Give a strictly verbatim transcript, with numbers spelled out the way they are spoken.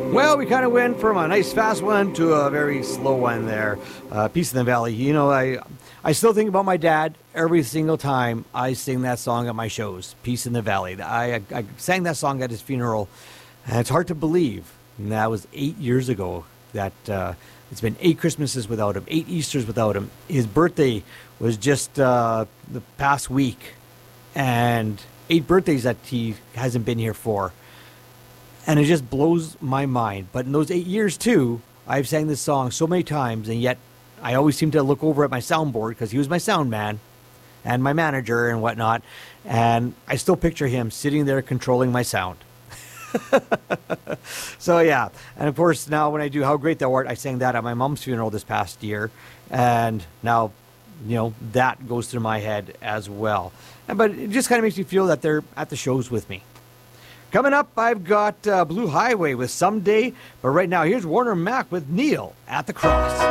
Well, we kind of went from a nice fast one to a very slow one there. Uh, Peace in the Valley. You know, I I still think about my dad every single time I sing that song at my shows. Peace in the Valley. I, I, I sang that song at his funeral, and it's hard to believe. And that was eight years ago. That uh, it's been eight Christmases without him, eight Easters without him. His birthday was just uh, the past week, and eight birthdays that he hasn't been here for. And it just blows my mind. But in those eight years, too, I've sang this song so many times, and yet I always seem to look over at my soundboard because he was my sound man and my manager and whatnot, and I still picture him sitting there controlling my sound. So, yeah. And, of course, now when I do How Great Thou Art, I sang that at my mom's funeral this past year, and now, you know, that goes through my head as well. But it just kind of makes me feel that they're at the shows with me. Coming up, I've got uh, Blue Highway with Someday, but right now, here's Warner Mac with Neil at the Cross.